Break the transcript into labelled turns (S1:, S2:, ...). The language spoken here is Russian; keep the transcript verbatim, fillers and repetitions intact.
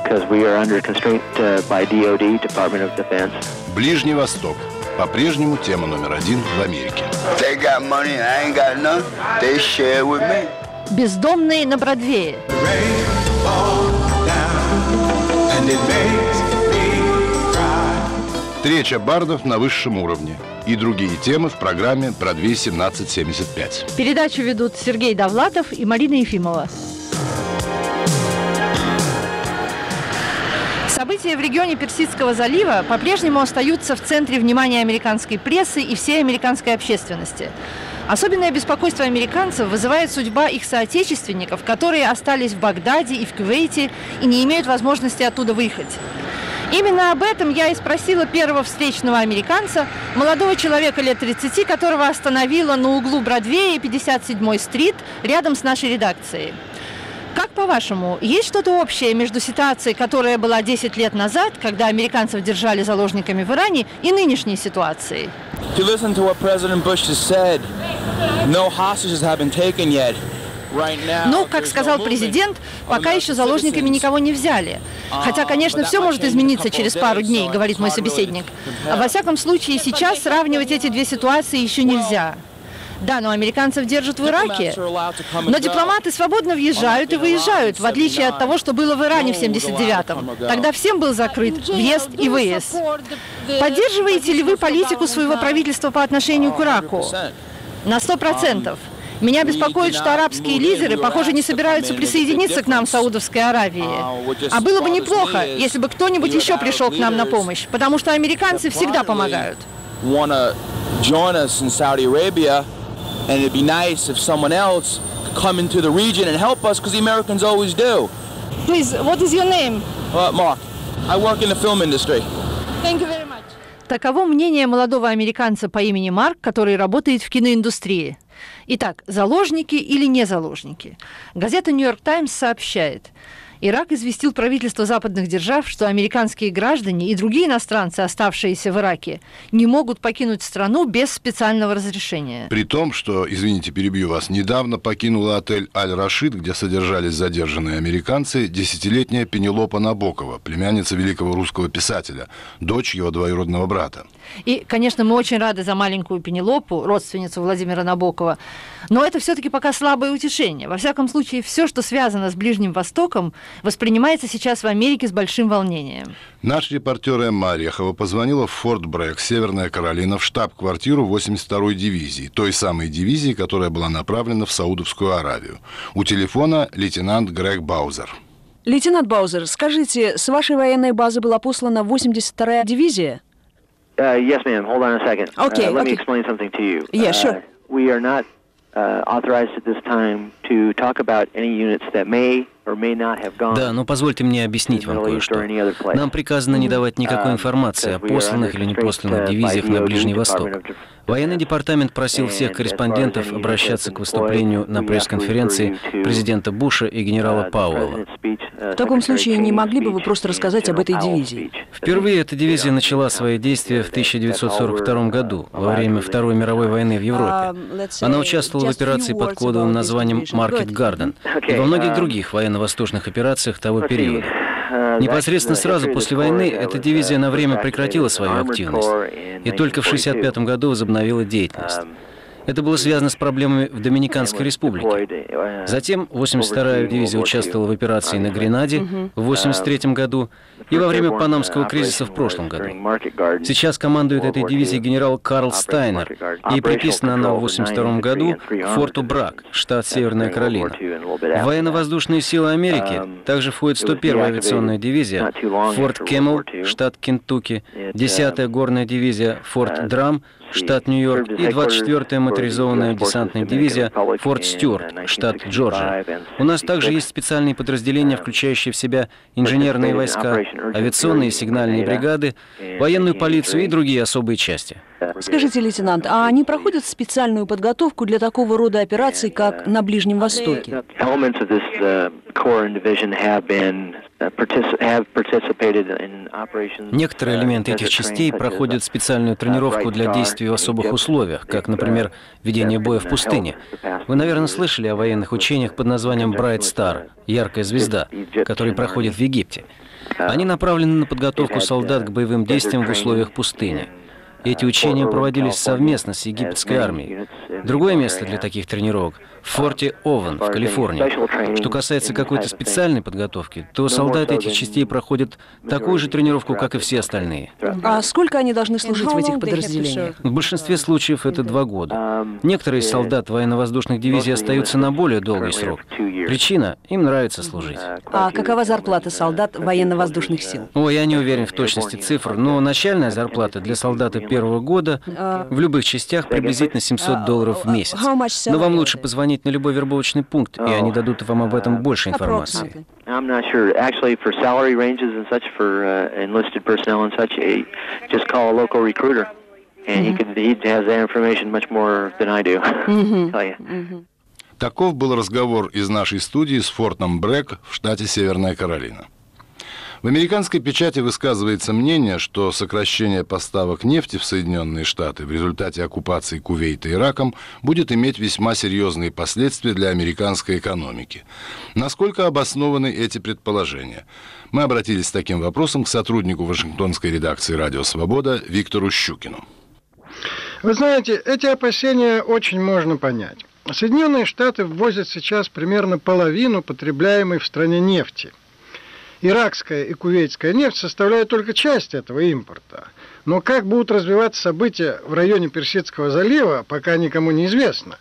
S1: Ближний Восток. По-прежнему тема номер один в Америке.
S2: Бездомные на Бродвее.
S1: Встреча бардов на высшем уровне. И другие темы в программе «Бродвей семнадцать семьдесят пять».
S2: Передачу ведут Сергей Довлатов и Марина Ефимова. События в регионе Персидского залива по-прежнему остаются в центре внимания американской прессы и всей американской общественности. Особенное беспокойство американцев вызывает судьба их соотечественников, которые остались в Багдаде и в Кувейте и не имеют возможности оттуда выехать. Именно об этом я и спросила первого встречного американца, молодого человека лет тридцати, которого остановила на углу Бродвея и пятьдесят седьмой стрит рядом с нашей редакцией. Как по-вашему, есть что-то общее между ситуацией, которая была десять лет назад, когда американцев держали заложниками в Иране, и нынешней ситуацией? Ну, как сказал президент, пока еще заложниками никого не взяли. Хотя, конечно, все может измениться через пару дней, говорит мой собеседник. А во всяком случае, сейчас сравнивать эти две ситуации еще нельзя. Да, но американцев держат в Ираке. Но дипломаты свободно въезжают и выезжают, в отличие от того, что было в Иране в семьдесят девятом. Тогда всем был закрыт въезд и выезд. Поддерживаете ли вы политику своего правительства по отношению к Ираку? На сто процентов. Меня беспокоит, что арабские лидеры, похоже, не собираются присоединиться к нам в Саудовской Аравии. А было бы неплохо, если бы кто-нибудь еще пришел к нам на помощь, потому что американцы всегда помогают.
S3: And it'd be nice if someone else could come into the region and help us, because the Americans always do.
S2: Please, what is your name?
S3: Uh, Mark. I work in the film industry.
S2: Thank you very much. Таково мнение молодого американца по имени Марк, который работает в киноиндустрии. Итак, заложники или не заложники? Газета «Нью-Йорк Таймс» сообщает: Ирак известил правительство западных держав, что американские граждане и другие иностранцы, оставшиеся в Ираке, не могут покинуть страну без специального разрешения.
S1: При том, что, извините, перебью вас, недавно покинула отель «Аль-Рашид», где содержались задержанные американцы, десятилетняя Пенелопа Набокова, племянница великого русского писателя, дочь его двоюродного брата.
S2: И, конечно, мы очень рады за маленькую Пенелопу, родственницу Владимира Набокова, но это все-таки пока слабое утешение. Во всяком случае, все, что связано с Ближним Востоком, воспринимается сейчас в Америке с большим волнением.
S1: Наш репортер Эмма Орехова позвонила в Форт Брэгг, Северная Каролина, в штаб-квартиру восемьдесят второй дивизии, той самой дивизии, которая была направлена в Саудовскую Аравию. У телефона лейтенант Грег Баузер.
S4: Лейтенант Баузер, скажите, с вашей военной базы была послана восемьдесят вторая дивизия?
S5: Uh, yes, ma'am. Hold on a second.
S4: Okay,
S5: uh, let
S4: okay.
S5: me explain something to you.
S4: Yeah, sure.
S5: Uh, we are not uh, authorized at this time to talk about any units that may
S6: Да, но позвольте мне объяснить вам кое-что. Нам приказано не давать никакой информации о посланных или непосланных дивизиях на Ближний Восток. Военный департамент просил всех корреспондентов обращаться к выступлению на пресс-конференции президента Буша и генерала Пауэлла.
S4: В таком случае, не могли бы вы просто рассказать об этой дивизии?
S6: Впервые эта дивизия начала свои действия в тысяча девятьсот сорок втором году, во время Второй мировой войны в Европе. Она участвовала в операции под кодовым названием «Маркет Гарден» и во многих других военно-воздушных операциях того периода. Непосредственно сразу после войны эта дивизия на время прекратила свою активность и только в шестьдесят пятом году возобновила деятельность. Это было связано с проблемами в Доминиканской республике. Затем восемьдесят вторая дивизия участвовала в операции на Гренаде в восемьдесят третьем году и во время Панамского кризиса в прошлом году. Сейчас командует этой дивизией генерал Карл Стайнер, и приписана она в восемьдесят втором году к форту Брагг, штат Северная Каролина. В военно-воздушные силы Америки также входит сто первая авиационная дивизия, форт Кэмл, штат Кентукки, десятая горная дивизия, форт Драм, штат Нью-Йорк, и двадцать четвёртая моторизованная десантная дивизия Форт Стюарт, штат Джорджия. У нас также есть специальные подразделения, включающие в себя инженерные войска, авиационные и сигнальные бригады, военную полицию и другие особые части.
S4: Скажите, лейтенант, а они проходят специальную подготовку для такого рода операций, как на Ближнем Востоке?
S6: Некоторые элементы этих частей проходят специальную тренировку для действий в особых условиях, как, например, ведение боя в пустыне. Вы, наверное, слышали о военных учениях под названием Bright Star, яркая звезда, которые проходят в Египте. Они направлены на подготовку солдат к боевым действиям в условиях пустыни. Эти учения проводились совместно с египетской армией. Другое место для таких тренировок – в форте Овен в Калифорнии. Что касается какой-то специальной подготовки, то солдаты этих частей проходят такую же тренировку, как и все остальные.
S4: А сколько они должны служить в этих подразделениях?
S6: В большинстве случаев это два года. Некоторые из солдат военно-воздушных дивизий остаются на более долгий срок. Причина – им нравится служить.
S4: А какова зарплата солдат военно-воздушных сил?
S6: О, я не уверен в точности цифр, но начальная зарплата для солдата первого года в любых частях приблизительно семьсот долларов в месяц. Но вам лучше позвонить на любой вербовочный пункт, и они дадут вам об этом больше информации.
S1: Таков был разговор из нашей студии с фортом Брэк в штате Северная Каролина. В американской печати высказывается мнение, что сокращение поставок нефти в Соединенные Штаты в результате оккупации Кувейта Ираком будет иметь весьма серьезные последствия для американской экономики. Насколько обоснованы эти предположения? Мы обратились с таким вопросом к сотруднику Вашингтонской редакции «Радио Свобода» Виктору Щукину.
S7: Вы знаете, эти опасения очень можно понять. Соединенные Штаты ввозят сейчас примерно половину потребляемой в стране нефти. Иракская и кувейтская нефть составляют только часть этого импорта. Но как будут развиваться события в районе Персидского залива, пока никому не известно.